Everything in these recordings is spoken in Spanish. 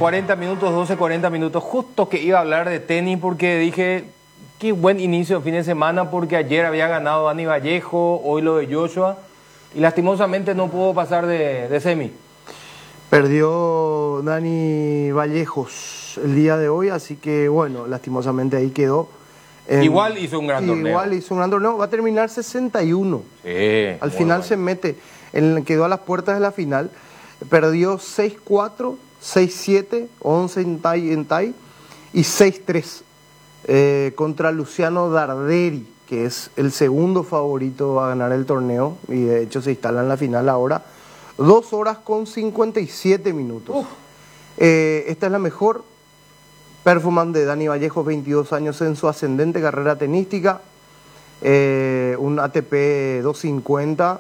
40 minutos, 12, 40 minutos, justo que iba a hablar de tenis porque dije, qué buen inicio de fin de semana porque ayer había ganado Dani Vallejo, hoy lo de Joshua y lastimosamente no pudo pasar de semi. Perdió Dani Vallejos el día de hoy, así que bueno, lastimosamente ahí quedó. Igual hizo un gran torneo. Igual hizo un gran torneo, va a terminar 61. Sí, al final bueno. se mete, quedó a las puertas de la final, perdió 6-4, 6-7, 11 en tie y 6-3 contra Luciano Darderi, que es el segundo favorito a ganar el torneo y de hecho se instala en la final ahora. 2 horas con 57 minutos. Esta es la mejor performance de Dani Vallejo, 22 años en su ascendente carrera tenística. Un ATP 250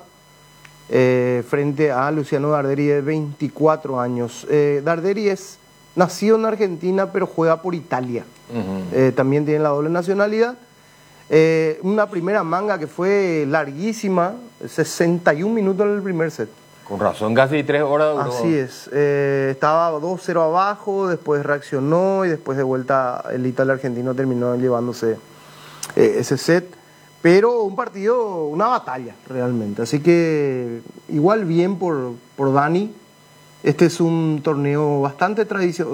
frente a Luciano Darderi de 24 años. Darderi es nacido en Argentina pero juega por Italia. También tiene la doble nacionalidad. Una primera manga que fue larguísima, 61 minutos en el primer set. Con razón, casi 3 horas duró. Así es, estaba 2-0 abajo, después reaccionó y después de vuelta el Italia argentino terminó llevándose ese set. Pero un partido, una batalla realmente. Así que igual bien por Dani. Este es un torneo bastante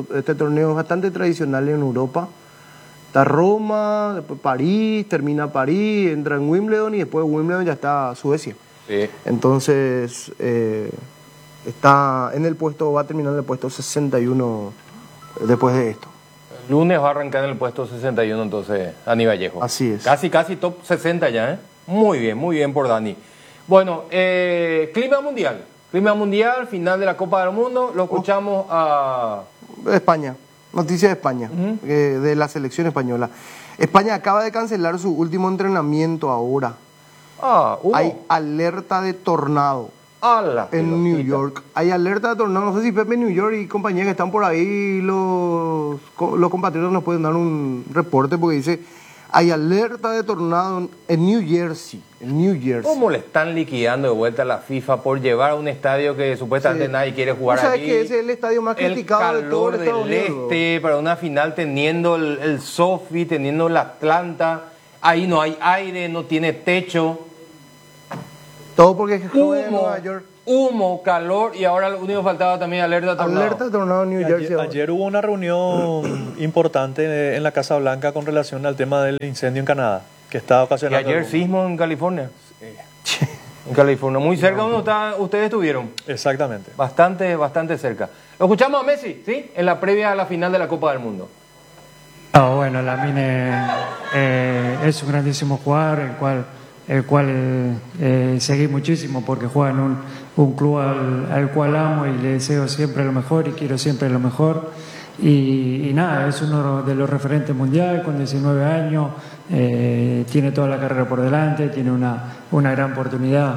tradicional en Europa. Está Roma, después París, termina París, entra en Wimbledon y después de Wimbledon ya está Suecia. Sí. Entonces está en el puesto, va a terminar en el puesto 61 después de esto. El lunes va a arrancar en el puesto 61 entonces Dani Vallejo. Así es. Casi top 60 ya, ¿eh? Muy bien por Dani. Bueno, clima mundial, final de la Copa del Mundo, lo escuchamos a... España, noticias de España, de la selección española. España acaba de cancelar su último entrenamiento ahora. Hay alerta de tornado en New York. Hay alerta de tornado. No sé si Pepe New York y compañía que están por ahí, los compatriotas nos pueden dar un reporte porque dice, hay alerta de tornado en New Jersey. ¿Cómo le están liquidando de vuelta a la FIFA por llevar a un estadio que supuestamente nadie quiere jugar allí? ¿Sabes aquí? que ese es el estadio más criticado de todo el calor del este para una final teniendo el SoFi, teniendo el Atlanta. Ahí no hay aire, no tiene techo. Todo porque juega en Nueva York. Humo, calor y ahora lo único que faltaba también alerta de tornado. Alerta de tornado en New Jersey. Ayer hubo una reunión importante en la Casa Blanca con relación al tema del incendio en Canadá, que estaba ocasionando... Y ayer sismo en California. Sí. En California, muy cerca donde ustedes estuvieron. Exactamente. Bastante cerca. Lo escuchamos a Messi, ¿sí? En la previa a la final de la Copa del Mundo. Bueno, Lamine es un grandísimo jugador, el cual seguí muchísimo porque juega en un club al cual amo y le deseo siempre lo mejor y quiero siempre lo mejor. Y nada, es uno de los referentes mundiales con 19 años, tiene toda la carrera por delante, tiene una gran oportunidad.